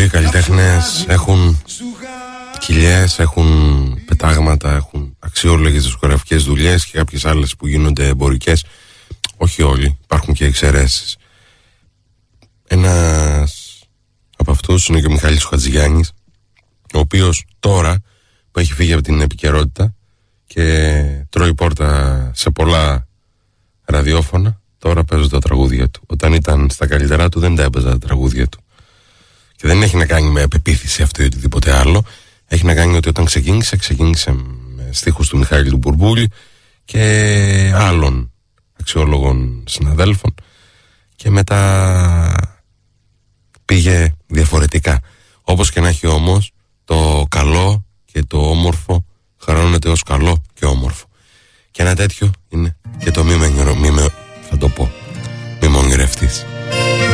καλλιτέχνες έχουν κοιλιές, έχουν πετάγματα, έχουν αξιόλογες δισκογραφικές δουλειές και κάποιες άλλες που γίνονται εμπορικές. Όχι όλοι, υπάρχουν και εξαιρέσεις. Ένας από αυτούς είναι και ο Μιχάλης Χατζηγιάννης, ο οποίος τώρα που έχει φύγει από την επικαιρότητα και τρώει πόρτα σε πολλά ραδιόφωνα, τώρα παίζουν τα τραγούδια του. Όταν ήταν στα καλύτερά του δεν τα έπαιζα τα τραγούδια του. Και δεν έχει να κάνει με πεποίθηση αυτό ή οτιδήποτε άλλο. Έχει να κάνει ότι όταν ξεκίνησε με στίχους του Μιχάλη του Μπουρμπούλη και άλλων αξιόλογων συναδέλφων και μετά πήγε διαφορετικά. Όπως και να έχει όμως, το καλό και το όμορφο χαρώνεται ως καλό και όμορφο. Και ένα τέτοιο είναι και το μη με θα το πω, μη με ονειρευτείς.